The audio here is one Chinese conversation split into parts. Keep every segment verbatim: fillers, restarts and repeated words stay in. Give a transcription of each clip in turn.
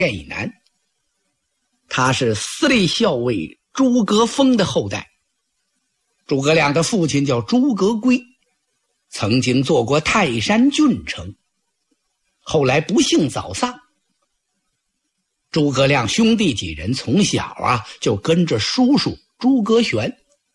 县以南。他是司隶校尉诸葛丰的后代。诸葛亮的父亲叫诸葛圭，曾经做过泰山郡丞，后来不幸早丧。诸葛亮兄弟几人从小啊就跟着叔叔诸葛玄。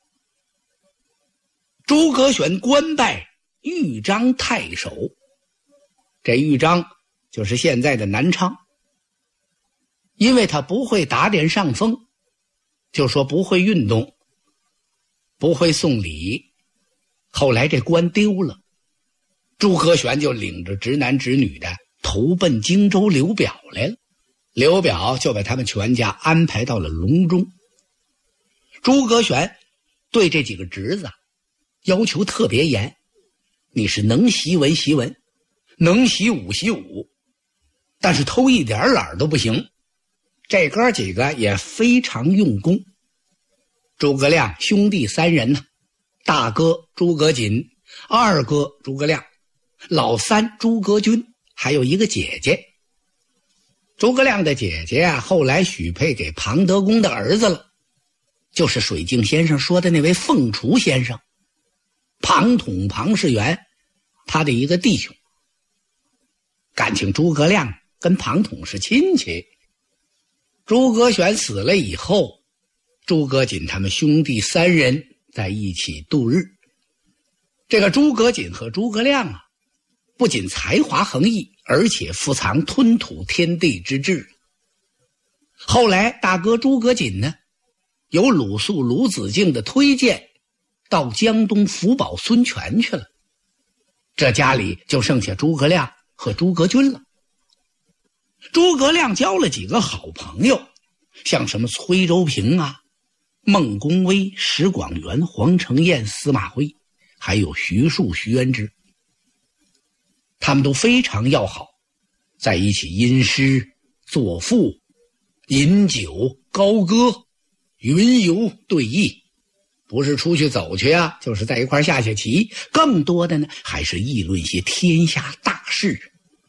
诸葛玄官拜豫章太守，这豫章就是现在的南昌。因为他不会打点上风，就说不会运动，不会送礼，后来这官丢了，诸葛玄就领着直男直女的投奔荆州刘表来了。刘表就把他们全家安排到了隆中。诸葛玄对这几个侄子要求特别严，你是能习文习文，能习武习武，但是偷一点懒都不行。这哥几个也非常用功。诸葛亮兄弟三人呢，大哥诸葛瑾，二哥诸葛亮，老三诸葛均，还有一个姐姐。诸葛亮的姐姐啊，后来许配给庞德公的儿子了，就是水镜先生说的那位凤雏先生，庞统庞士元，他的一个弟兄。感情诸葛亮跟庞统是亲戚。诸葛玄死了以后，诸葛瑾他们兄弟三人在一起度日。这个诸葛瑾和诸葛亮啊，不仅才华横溢，而且富藏吞吐天地之志。后来大哥诸葛瑾呢，由鲁肃鲁子敬的推荐，到江东辅保孙权去了。这家里就剩下诸葛亮和诸葛均了。诸葛亮交了几个好朋友，像什么崔州平啊、孟公威、石广元、黄承彦、司马徽，还有徐庶、徐元之。他们都非常要好，在一起吟诗作赋、饮酒高歌、云游对弈，不是出去走去啊，就是在一块下下棋，更多的呢还是议论些天下大事。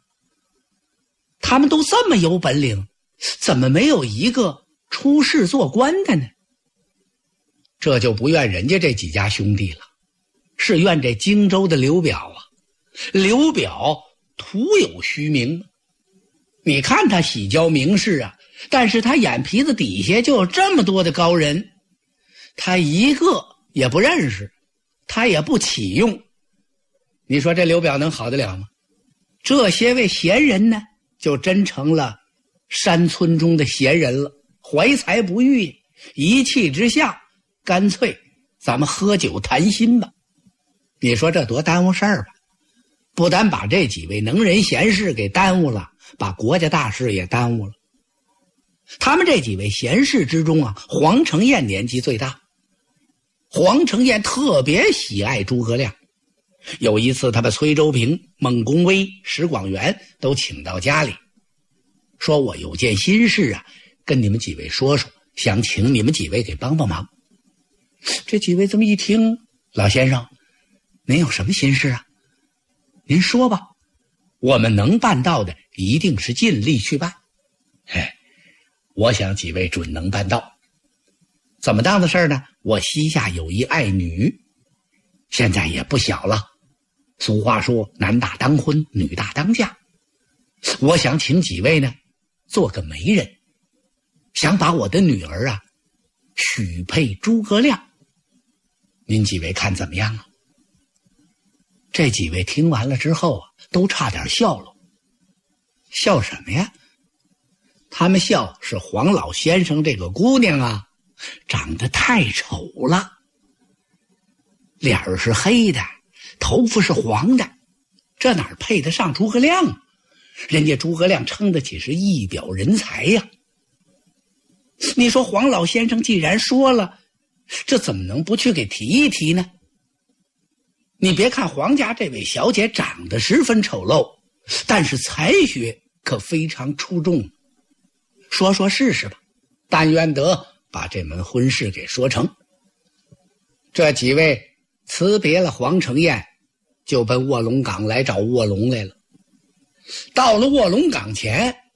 他们都这么有本领，怎么没有一个出仕做官的呢？这就不怨人家这几家兄弟了，是怨这荆州的刘表啊。刘表徒有虚名，你看他喜交名士啊，但是他眼皮子底下就有这么多的高人，他一个也不认识，他也不启用。你说这刘表能好得了吗？这些位贤人呢，就真成了山村中的闲人了，怀才不遇，一气之下，干脆咱们喝酒谈心吧。你说这多耽误事儿吧？不但把这几位能人贤士给耽误了，把国家大事也耽误了。他们这几位贤士之中啊，黄承彦年纪最大。黄承彦特别喜爱诸葛亮，有一次他把崔州平、孟公威、石广元都请到家里，说我有件心事啊，跟你们几位说说，想请你们几位给帮帮忙。这几位这么一听，老先生您有什么心事啊？您说吧，我们能办到的一定是尽力去办。嘿，我想几位准能办到。怎么当的事呢？我膝下有一爱女，现在也不小了，俗话说男大当婚，女大当嫁。我想请几位呢做个媒人，想把我的女儿啊许配诸葛亮，您几位看怎么样啊？这几位听完了之后啊，都差点笑了。笑什么呀？他们笑是黄老先生这个姑娘啊，长得太丑了，脸儿是黑的，头发是黄的，这哪配得上诸葛亮？人家诸葛亮称得起是一表人才呀。你说黄老先生既然说了，这怎么能不去给提一提呢？你别看黄家这位小姐长得十分丑陋，但是才学可非常出众，说说试试吧，但愿得把这门婚事给说成。这几位辞别了黄承彦，就奔卧龙岗来找卧龙来了。到了卧龙岗前，